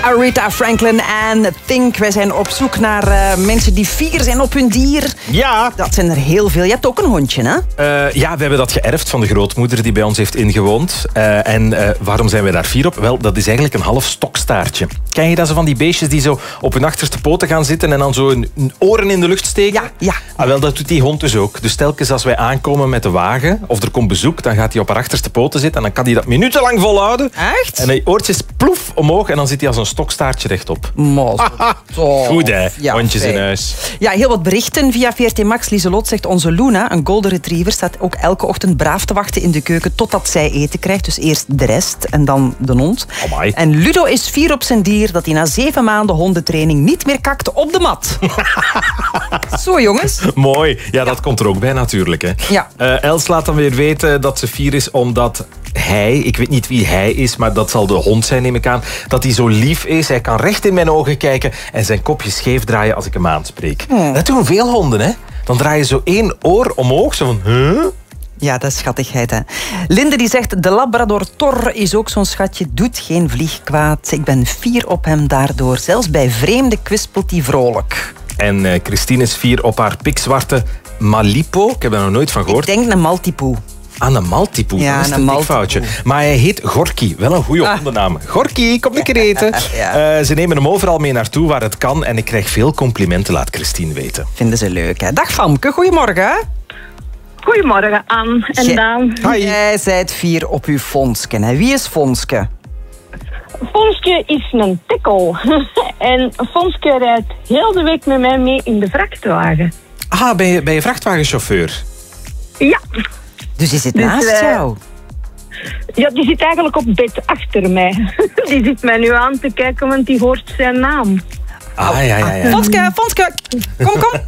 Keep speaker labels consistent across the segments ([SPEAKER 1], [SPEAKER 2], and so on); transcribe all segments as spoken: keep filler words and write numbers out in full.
[SPEAKER 1] Aretha Franklin en Think. Wij zijn op zoek naar uh, mensen die fier zijn op hun dier.
[SPEAKER 2] Ja.
[SPEAKER 1] Dat zijn er heel veel. Je hebt ook een hondje, hè?
[SPEAKER 2] Uh, ja, we hebben dat geërfd van de grootmoeder die bij ons heeft ingewoond. Uh, en uh, waarom zijn we daar fier op? Wel, dat is eigenlijk een half stokstaartje. Ken je dat zo van die beestjes die zo op hun achterste poten gaan zitten en dan zo hun, hun oren in de lucht steken?
[SPEAKER 1] Ja, ja.
[SPEAKER 2] Ah, wel, dat doet die hond dus ook. Dus telkens als wij aankomen met de wagen of er komt bezoek, dan gaat hij op haar achterste poten zitten en dan kan hij dat minutenlang volhouden.
[SPEAKER 1] Echt?
[SPEAKER 2] En die oortjes ploef omhoog en dan zit hij als een stokstaartje rechtop.
[SPEAKER 1] Mos.
[SPEAKER 2] Goed, hè?
[SPEAKER 1] Ja,
[SPEAKER 2] hondjes
[SPEAKER 1] fijn.
[SPEAKER 2] in huis.
[SPEAKER 1] Ja, heel wat berichten via V R T Max. Lieselot zegt, onze Luna, een golden retriever, staat ook elke ochtend braaf te wachten in de keuken totdat zij eten krijgt. Dus eerst de rest en dan de hond.
[SPEAKER 2] Amai.
[SPEAKER 1] En Ludo is fier op zijn dier dat hij na zeven maanden hondentraining niet meer kakt op de mat. Zo, jongens.
[SPEAKER 2] Mooi. Ja, dat komt er ook bij natuurlijk. Hè.
[SPEAKER 1] Ja.
[SPEAKER 2] Uh, Els laat dan weer weten dat ze fier is omdat hij, ik weet niet wie hij is, maar dat zal de hond zijn, neem ik aan, dat hij zo lief is. Hij kan recht in mijn ogen kijken en zijn kopje scheef draaien als ik hem aanspreek. Hmm. Dat doen veel honden, hè. Dan draai je zo één oor omhoog, zo van... Huh?
[SPEAKER 1] Ja, dat is schattigheid, hè. Linde die zegt, de Labrador Tor is ook zo'n schatje, doet geen vlieg kwaad. Ik ben fier op hem daardoor. Zelfs bij vreemden kwispelt hij vrolijk.
[SPEAKER 2] En uh, Christine is fier op haar pikzwarte Malipo. Ik heb daar nog nooit van gehoord.
[SPEAKER 1] Ik denk een Maltipoe.
[SPEAKER 2] Ah, een Maltipoe.
[SPEAKER 1] Ja,
[SPEAKER 2] dat is
[SPEAKER 1] een
[SPEAKER 2] een dik foutje. Maar hij heet Gorky. Wel een goede ah. hondennaam. Gorky, kom lekker eten. Ja. Uh, ze nemen hem overal mee naartoe waar het kan. En ik krijg veel complimenten, laat Christine weten.
[SPEAKER 1] Vinden ze leuk, hè? Dag Famke, goedemorgen.
[SPEAKER 3] Goedemorgen, Anne en Daan.
[SPEAKER 1] Hi. Jij zijt fier op uw Fonske. Hè? Wie is Fonske?
[SPEAKER 3] Fonske is een tikkel. En Fonske rijdt heel de week met mij mee in de vrachtwagen.
[SPEAKER 2] Ah, ben je, ben je vrachtwagenchauffeur?
[SPEAKER 3] Ja.
[SPEAKER 1] Dus die zit
[SPEAKER 3] dus,
[SPEAKER 1] naast uh, jou?
[SPEAKER 3] Ja, die zit eigenlijk op bed achter mij. Die zit mij nu aan te kijken, want die hoort zijn naam.
[SPEAKER 2] Ah, ja, ja, ja.
[SPEAKER 1] Fonske, Fonske, kom, kom.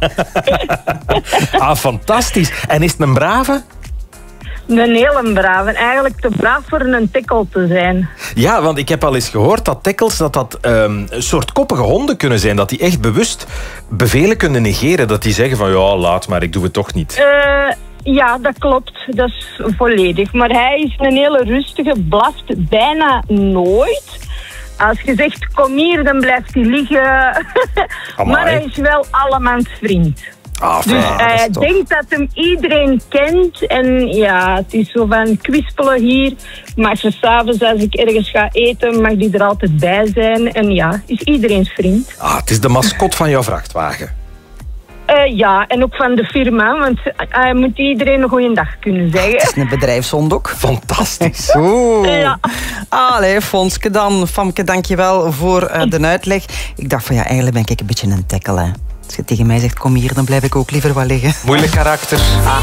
[SPEAKER 2] Ah, fantastisch. En is het een brave?
[SPEAKER 3] Een hele brave. Eigenlijk te braaf voor een tikkel te zijn.
[SPEAKER 2] Ja, want ik heb al eens gehoord dat tikkels dat dat um, een soort koppige honden kunnen zijn. Dat die echt bewust bevelen kunnen negeren. Dat die zeggen van, ja, laat maar, ik doe het toch niet.
[SPEAKER 3] Uh, ja, dat klopt. Dat is volledig. Maar hij is een hele rustige, blaft bijna nooit. Als je zegt, kom hier, dan blijft hij liggen. Maar hij is wel allemans vriend.
[SPEAKER 2] Ah,
[SPEAKER 3] dus hij uh, denkt dat hem iedereen kent. En ja, het is zo van kwispelen hier. Maar ze 's avonds als ik ergens ga eten, mag die er altijd bij zijn. En ja, is iedereen's vriend.
[SPEAKER 2] Ah, het is de mascot van jouw vrachtwagen.
[SPEAKER 3] Uh, ja, en ook van de firma, want hij moet iedereen een goeie dag kunnen zeggen.
[SPEAKER 1] Het is een bedrijfshond ook.
[SPEAKER 2] Fantastisch.
[SPEAKER 1] Oeh. Ja. Allee, Fonske dan. Famke, dankjewel voor uh, de uitleg. Ik dacht van ja, eigenlijk ben ik een beetje een tekkel, hè. Als je tegen mij zegt, kom hier, dan blijf ik ook liever wel liggen.
[SPEAKER 2] Moeilijk karakter. Ah.